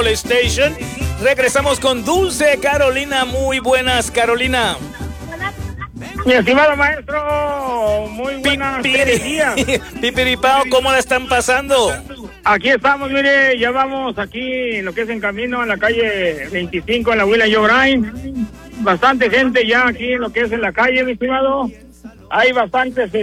Station. Regresamos con Dulce Carolina. Muy buenas, Carolina. Mi estimado maestro, muy buenas días. Pipiripao, ¿cómo la están pasando? Aquí estamos, mire, ya vamos aquí en lo que es en camino, en la calle 25, en la William Joe Bryan. Bastante gente ya aquí en lo que es en la calle, mi estimado. Hay bastantes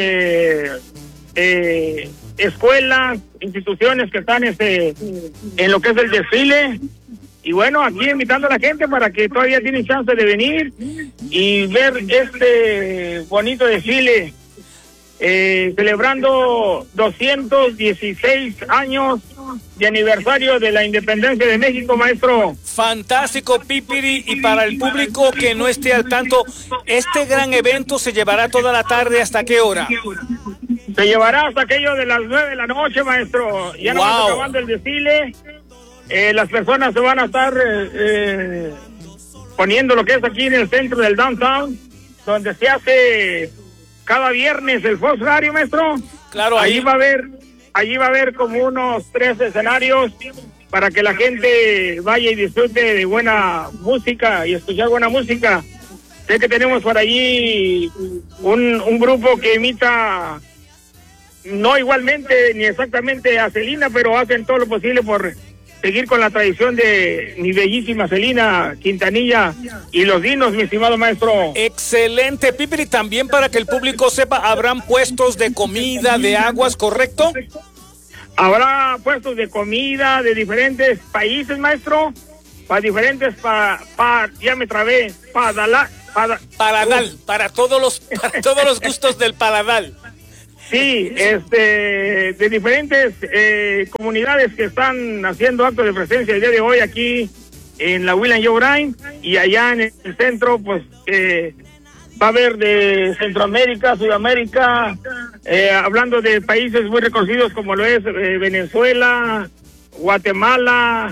escuelas, instituciones que están en lo que es el desfile. Y bueno, aquí invitando a la gente para que todavía tienen chance de venir y ver este bonito desfile, celebrando 216 años de aniversario de la independencia de México, maestro. Fantástico, Pipiri. Y para el público que no esté al tanto, este gran evento se llevará toda la tarde. ¿Hasta qué hora? Se llevará hasta aquello de las 9 de la noche, maestro. Ya no vamos acabando el desfile. Las personas se van a estar poniendo lo que es aquí en el centro del downtown, donde se hace cada viernes el Fox Radio, maestro. Claro, allí va a haber como unos 3 escenarios para que la gente vaya y disfrute de buena música y escuchar buena música. Sé que tenemos por allí un grupo que imita, no igualmente ni exactamente a Selena, pero hacen todo lo posible por seguir con la tradición de mi bellísima Selena Quintanilla y los Dinos, mi estimado maestro. Excelente, Pipiri. También para que el público sepa, ¿habrán puestos de comida, de aguas, correcto? Habrá puestos de comida de diferentes países, maestro, para diferentes, ya me trabé, paladar, para todos los gustos del paladar. Sí, de diferentes comunidades que están haciendo actos de presencia el día de hoy aquí en la William Joe Bryan, y allá en el centro, pues va a haber de Centroamérica, Sudamérica, hablando de países muy reconocidos como lo es Venezuela, Guatemala,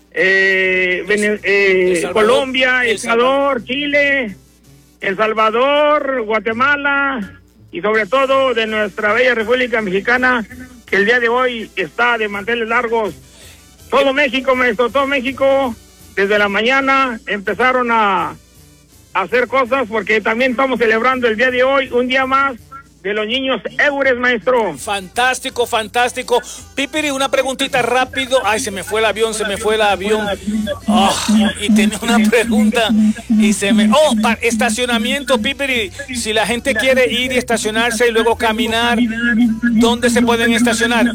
Colombia, Ecuador, Chile, El Salvador, Guatemala, y sobre todo de nuestra bella República Mexicana, que el día de hoy está de manteles largos. Todo México, maestro, todo México, desde la mañana empezaron a hacer cosas, porque también estamos celebrando el día de hoy, un día más de los niños Eures, maestro. Fantástico, fantástico. Pipiri, una preguntita rápido. Ay, se me fue el avión. Oh, y tenía una pregunta y estacionamiento, Pipiri. Si la gente quiere ir y estacionarse y luego caminar, ¿dónde se pueden estacionar?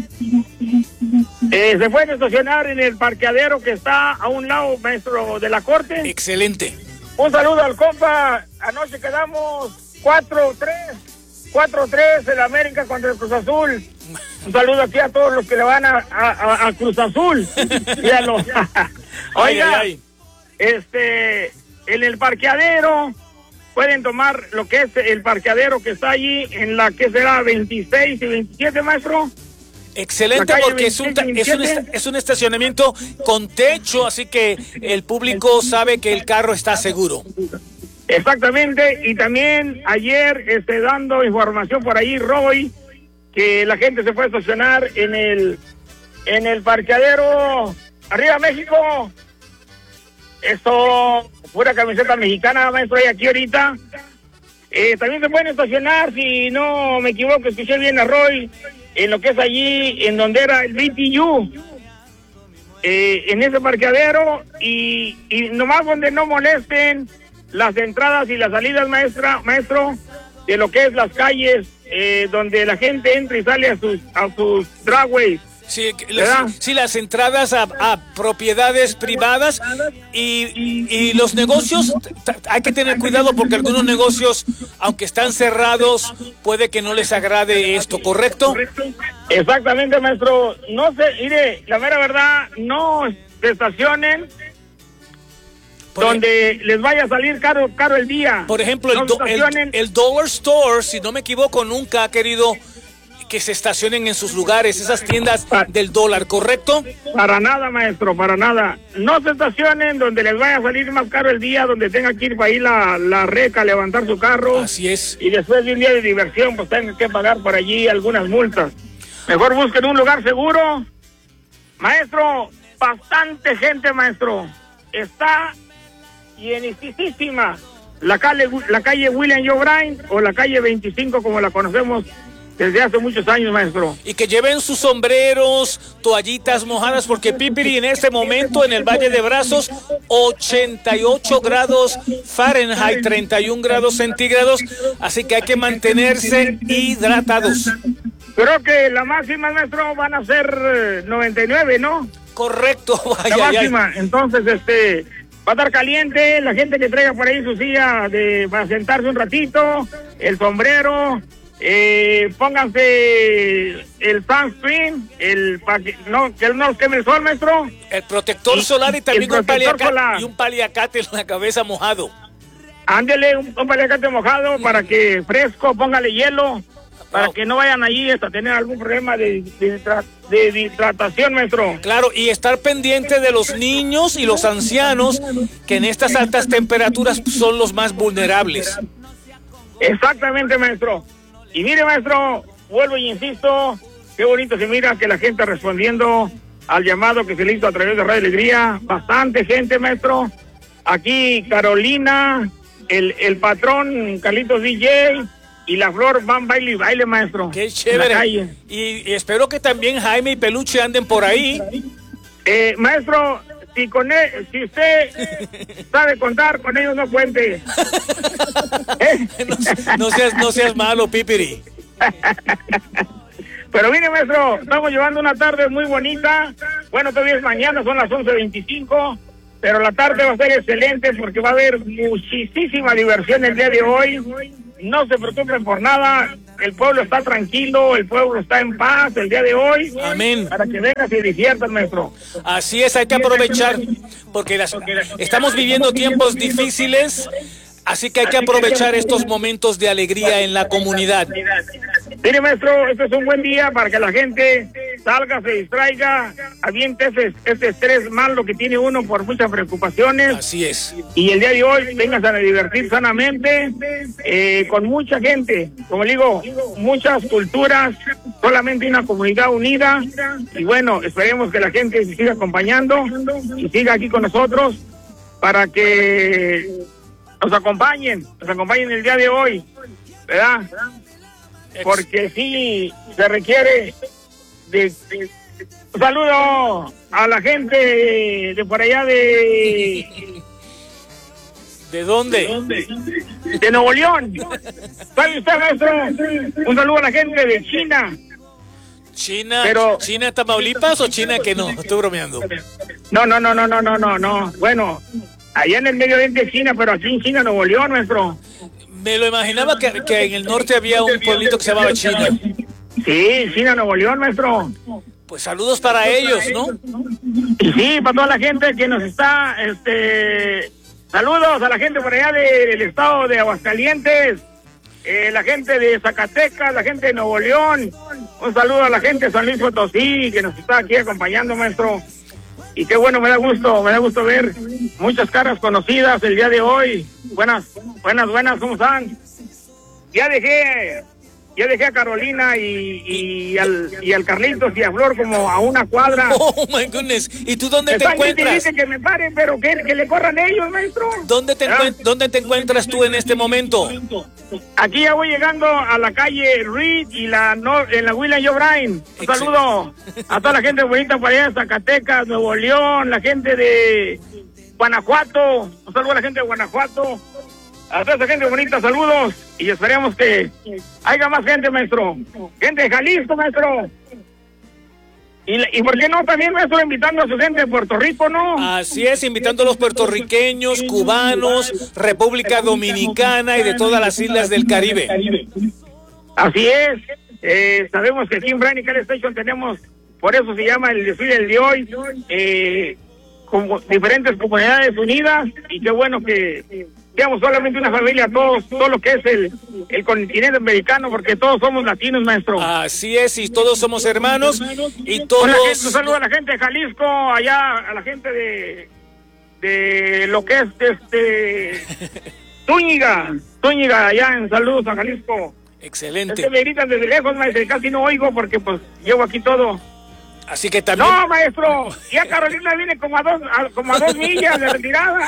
Se pueden estacionar en el parqueadero que está a un lado, maestro, de la corte. Excelente. Un saludo al compa. Anoche quedamos 4-3 el América contra el Cruz Azul. Un saludo aquí a todos los que le van a Cruz Azul. Oiga, ay. En el parqueadero pueden tomar lo que es el parqueadero que está allí en la que será 26 y 27, maestro. Excelente, porque es un estacionamiento con techo, así que el público sabe que el carro está seguro. Exactamente, y también ayer dando información por ahí, Roy, que la gente se fue a estacionar en el parqueadero Arriba México. Esto, pura camiseta mexicana, maestro, hay aquí ahorita. También se pueden estacionar, si no me equivoco, escuché bien a Roy, en lo que es allí, en donde era el BTU, en ese parqueadero, y nomás donde no molesten las entradas y las salidas, maestro, de lo que es las calles, donde la gente entra y sale a sus dragways. Sí, las entradas a propiedades privadas y los negocios, hay que tener cuidado porque algunos negocios, aunque están cerrados, puede que no les agrade esto, ¿correcto? Exactamente, maestro. No sé, mire, la mera verdad, no se estacionen donde les vaya a salir caro el día. Por ejemplo, el Dollar Store, si no me equivoco, nunca ha querido que se estacionen en sus lugares, esas tiendas del dólar, ¿correcto? Para nada, maestro, para nada. No se estacionen donde les vaya a salir más caro el día, donde tenga que ir para ahí la reca a levantar su carro. Así es. Y después de un día de diversión, pues tengan que pagar por allí algunas multas. Mejor busquen un lugar seguro. Maestro, bastante gente, maestro. Está llenísima la calle William Joe Bryan, o la calle 25 como la conocemos desde hace muchos años, maestro. Y que lleven sus sombreros, toallitas mojadas, porque Pipiri, en este momento en el Valle de Brazos, 88 grados Fahrenheit, 31 grados centígrados, así que hay que mantenerse hidratados. Creo que la máxima, maestro, van a ser 99, ¿no? Correcto. La máxima. Entonces, va a estar caliente. La gente que traiga por ahí su silla para sentarse un ratito, el sombrero, pónganse el sunscreen, que no nos queme el sol, maestro. El protector solar y también un paliacate en la cabeza mojado. Ándele, un paliacate mojado para que fresco, póngale hielo, para que no vayan allí hasta tener algún problema de hidratación, maestro. Claro, y estar pendiente de los niños y los ancianos, que en estas altas temperaturas son los más vulnerables. Exactamente, maestro. Y mire, maestro, vuelvo y insisto, qué bonito se mira que la gente respondiendo al llamado que se le hizo a través de Radio Alegría. Bastante gente, maestro. Aquí Carolina, el patrón Carlitos DJ y la Flor van baile, maestro. Qué chévere. Y espero que también Jaime y Peluche anden por ahí. Maestro, si usted sabe contar, con ellos no cuente. No seas malo, Pipiri. Pero mire, maestro, estamos llevando una tarde muy bonita. Bueno, todavía es mañana, son las 11:25, pero la tarde va a ser excelente porque va a haber muchísima diversión el día de hoy. No se preocupen por nada, el pueblo está tranquilo, el pueblo está en paz el día de hoy. Amén. Para que vengan y diviertan, maestro. Así es, hay que aprovechar, porque estamos viviendo tiempos difíciles, así que hay que aprovechar estos momentos de alegría en la comunidad. Mire, maestro, este es un buen día para que la gente salga, se distraiga, aviente ese estrés malo que tiene uno por muchas preocupaciones. Así es. Y el día de hoy vengan a divertir sanamente, con mucha gente, como digo, muchas culturas, solamente una comunidad unida. Y bueno, esperemos que la gente se siga acompañando y siga aquí con nosotros para que nos acompañen el día de hoy, ¿verdad? Porque sí se requiere un saludo a la gente de por allá ¿De dónde? De Nuevo León. ¿Sabe usted, maestro? Un saludo a la gente de China. ¿China Tamaulipas o China que no? Estoy bromeando. No. Bueno, allá en el Medio Oriente de China, pero aquí en China, Nuevo León, maestro. Me lo imaginaba que en el norte había un pueblito que se llamaba China. Sí, China, Nuevo León, maestro. Pues saludos para ellos, ¿no? Y sí, para toda la gente que nos está, saludos a la gente por allá del estado de Aguascalientes, la gente de Zacatecas, la gente de Nuevo León. Un saludo a la gente de San Luis Potosí, que nos está aquí acompañando, maestro. Y qué bueno, me da gusto ver muchas caras conocidas el día de hoy. Buenas, ¿cómo están? Ya dejé a Carolina y al Carlitos y a Flor como a una cuadra. Oh my goodness. ¿Y tú dónde te encuentras? Dice que me paren, pero que le corran ellos, maestro. ¿Dónde te encuentras tú en este momento? Aquí ya voy llegando a la calle Reed y en la William Joe Bryan. Un saludo a toda la gente bonita por allá de Zacatecas, Nuevo León, la gente de Guanajuato. Un saludo a la gente de Guanajuato. A toda esa gente bonita, saludos. Y esperemos que haya más gente, maestro. Gente de Jalisco, maestro. Y por qué no también, maestro, invitando a su gente de Puerto Rico, ¿no? Así es, invitando a los puertorriqueños, cubanos, República Dominicana y de todas las islas del Caribe. Así es. Sabemos que aquí en Bryan y Cal Station tenemos, por eso se llama el desfile del de hoy, como diferentes comunidades unidas. Y qué bueno que seamos solamente una familia, todo lo que es el continente americano, porque todos somos latinos, maestro. Así es, y todos somos hermanos, y todos... Un saludo a la gente de Jalisco, allá, a la gente de lo que es Zúñiga, allá en saludos a Jalisco. Excelente. Es que me gritan desde lejos, maestro, casi no oigo porque pues llevo aquí todo Así que también... No, maestro, ya Carolina viene como a 2 millas de retirada.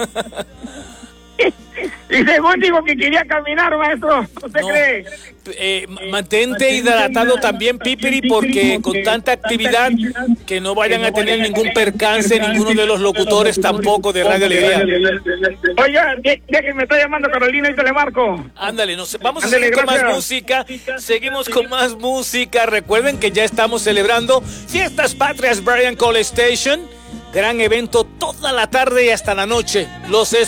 Y según digo que quería caminar, maestro, ¿usted cree? Mantente hidratado también, Pipiri, porque con tanta actividad que no vayan a tener ningún percance, ninguno de los locutores tampoco de Radio Alegría. Oiga, ya que me está llamando Carolina y te le marco. Ándale, vamos a seguir con más música. Seguimos con más música. Recuerden que ya estamos celebrando Fiestas Patrias Bryan College Station. Gran evento toda la tarde y hasta la noche. Los